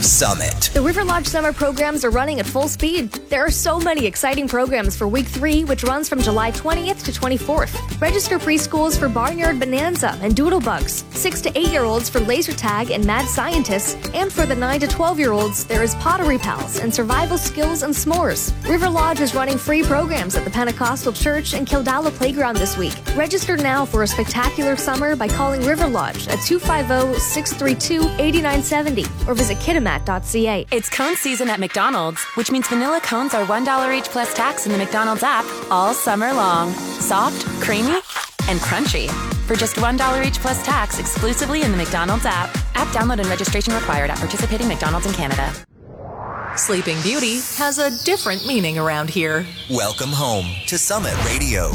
Summit. The River Lodge summer programs are running at full speed. There are so many exciting programs for Week 3, which runs from July 20th to 24th. Register preschools for Barnyard Bonanza and Doodlebugs, 6 to 8-year-olds for Laser Tag and Mad Scientists, and for the 9 to 12-year-olds, there is Pottery Pals and Survival Skills and S'mores. River Lodge is running free programs at the Pentecostal Church and Kildala Playground this week. Register now for a spectacular summer by calling River Lodge at 250-632-8970 or visit kitimat.ca. It's cone season at McDonald's, which means vanilla cones are $1 each plus tax in the McDonald's app all summer long. Soft, creamy, and crunchy. For just $1 each plus tax exclusively in the McDonald's app. App download and registration required at participating McDonald's in Canada. Sleeping Beauty has a different meaning around here. Welcome home to Summit Radio.